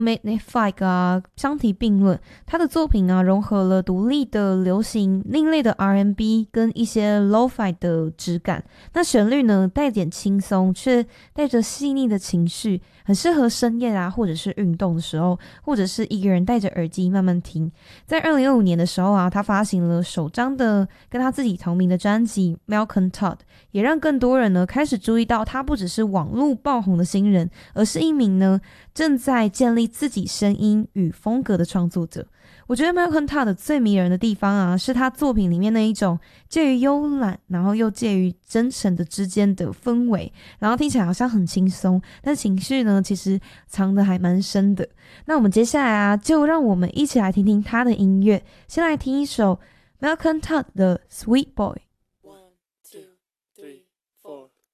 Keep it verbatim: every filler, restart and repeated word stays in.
Magnifique 啊相提并论，他的作品啊融合了独立的流行、另类的 R and B 跟一些 Lo-Fi 的质感。那旋律呢带点轻松，却带着细腻的情绪，很适合深夜啊，或者是运动的时候，或者是一个人戴着耳机慢慢听。在二零二五年的时候啊，他发行了首张的跟他自己同名的专辑 Malcolm Todd， 也让更多人呢开始注意到他不只是网络爆红的新人，而是一名呢正在建立自己声音与风格的创作者。我觉得 Malcolm Todd 最迷人的地方啊，是他作品里面那一种介于慵懒然后又介于真诚的之间的氛围，然后听起来好像很轻松，但情绪呢其实藏得还蛮深的。那我们接下来啊，就让我们一起来听听他的音乐。先来听一首 Malcolm Todd 的 Sweet Boy。